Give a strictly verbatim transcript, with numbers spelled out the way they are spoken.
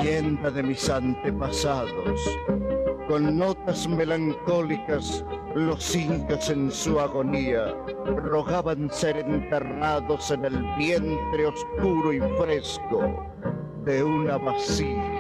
leyenda de mis antepasados. Con notas melancólicas, los incas en su agonía rogaban ser enterrados en el vientre oscuro y fresco de una vasija.